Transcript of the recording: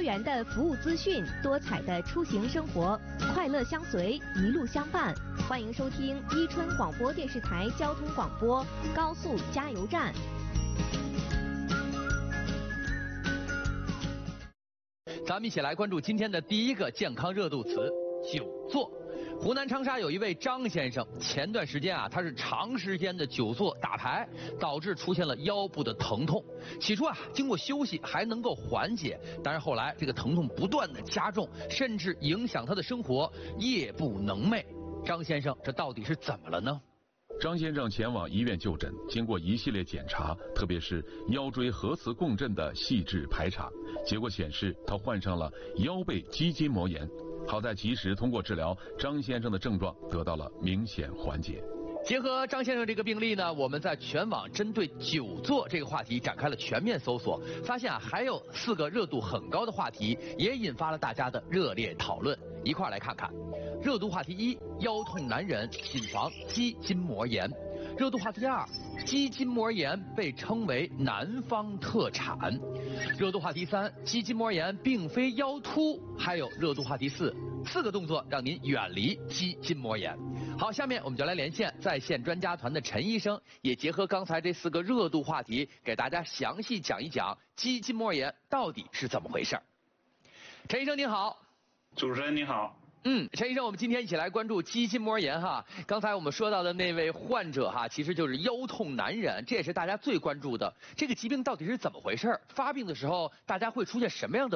元的服务资讯，多彩的出行生活，快乐相随，一路相伴。欢迎收听伊春广播电视台交通广播高速加油站。 咱们一起来关注今天的第一个健康热度词——久坐。湖南长沙有一位张先生，前段时间他是长时间的久坐打牌，导致出现了腰部的疼痛。起初经过休息还能够缓解，但是后来这个疼痛不断的加重，甚至影响他的生活，夜不能寐。张先生这到底是怎么了呢？ 张先生前往医院就诊，经过一系列检查，特别是腰椎核磁共振的细致排查，结果显示他患上了腰背肌筋膜炎。好在及时通过治疗，张先生的症状得到了明显缓解。 结合张先生这个病例呢，我们在全网针对久坐这个话题展开了全面搜索，发现还有4个热度很高的话题，也引发了大家的热烈讨论。一块来看看。热度话题1：腰痛难忍，谨防肌筋膜炎。热度话题2：肌筋膜炎被称为南方特产。热度话题3：肌筋膜炎并非腰突。还有热度话题4：4个动作让您远离肌筋膜炎。好，下面我们就来连线在线专家团的陈医生，也结合刚才这4个热度话题，给大家详细讲一讲肌筋膜炎到底是怎么回事。陈医生您好。 主持人您好。 陈医生，我们今天一起来关注肌筋膜炎哈。刚才我们说到的那位患者其实就是腰痛难忍，这也是大家最关注的。这个疾病到底是怎么回事？发病的时候大家会出现什么样的